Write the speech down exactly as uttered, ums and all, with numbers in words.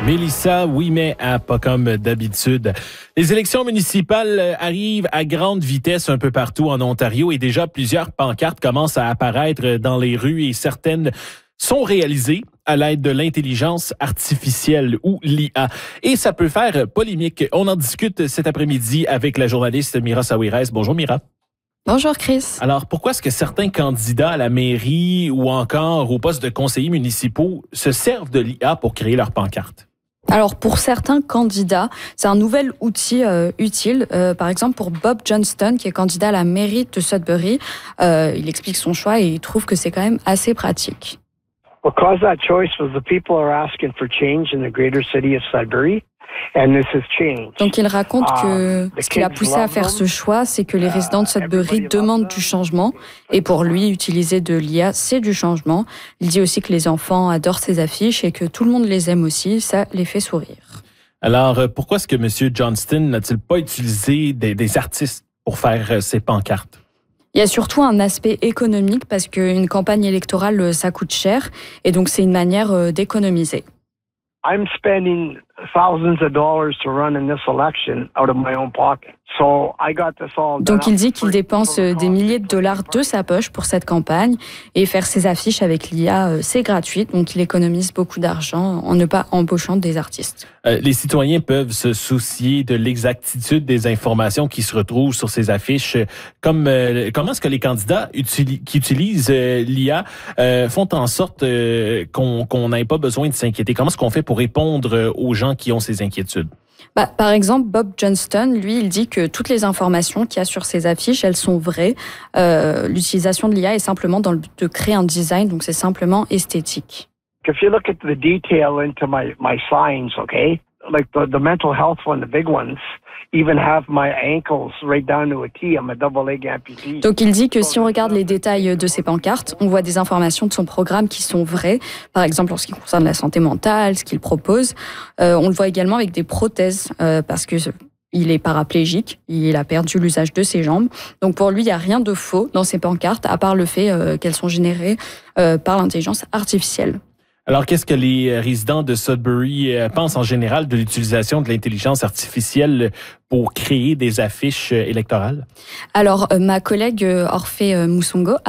Mélissa, oui, mais à pas comme d'habitude. Les élections municipales arrivent à grande vitesse un peu partout en Ontario et déjà plusieurs pancartes commencent à apparaître dans les rues et certaines sont réalisées à l'aide de l'intelligence artificielle ou l'I A. Et ça peut faire polémique. On en discute cet après-midi avec la journaliste Mira Sawiris. Bonjour Mira. Bonjour Chris. Alors, pourquoi est-ce que certains candidats à la mairie ou encore au poste de conseillers municipaux se servent de l'I A pour créer leurs pancartes? Alors pour certains candidats, c'est un nouvel outil euh, utile. Euh, par exemple pour Bob Johnston, qui est candidat à la mairie de Sudbury, euh, il explique son choix et il trouve que c'est quand même assez pratique. Because that choice was the people are asking for change in the greater city of Sudbury. And this has changed. Donc il raconte que ce qui l'a poussé à faire ce choix, c'est que les résidents de Sudbury demandent du changement. Et pour lui, utiliser de l'I A, c'est du changement. Il dit aussi que les enfants adorent ces affiches et que tout le monde les aime aussi. Ça les fait sourire. Alors, pourquoi est-ce que M. Johnston n'a-t-il pas utilisé des, des artistes pour faire ces pancartes? Il y a surtout un aspect économique parce qu'une campagne électorale, ça coûte cher. Et donc c'est une manière d'économiser. I'm spending thousands of dollars to run in this election out of my own pocket. So I got this all done. Donc il dit qu'il dépense des milliers de dollars de sa poche pour cette campagne et faire ses affiches avec l'I A, c'est gratuit. Donc il économise beaucoup d'argent en ne pas embauchant des artistes. Euh, les citoyens peuvent se soucier de l'exactitude des informations qui se retrouvent sur ces affiches. Comme euh, comment est-ce que les candidats utili- qui utilisent euh, l'I A euh, font en sorte euh, qu'on qu'on n'ait pas besoin de s'inquiéter? Comment est-ce qu'on fait pour répondre aux gens qui ont ces inquiétudes? Bah, par exemple, Bob Johnston, lui, il dit que toutes les informations qu'il y a sur ces affiches, elles sont vraies. Euh, l'utilisation de l'I A est simplement dans le but de créer un design, donc c'est simplement esthétique. If you look at the detail into my, my signs, okay, like the, the mental health one, the big ones, even have my ankles right down to a T. I'm a double leg amputee. Donc il dit que si on regarde les détails de ces pancartes, on voit des informations de son programme qui sont vraies. Par exemple, en ce qui concerne la santé mentale, ce qu'il propose. Euh, on le voit également avec des prothèses euh, parce que il est paraplégique, il a perdu l'usage de ses jambes. Donc pour lui, il n'y a rien de faux dans ces pancartes, à part le fait euh, qu'elles sont générées euh, par l'intelligence artificielle. Alors, qu'est-ce que les résidents de Sudbury pensent en général de l'utilisation de l'intelligence artificielle pour créer des affiches électorales? Alors, ma collègue Orphée Moussongo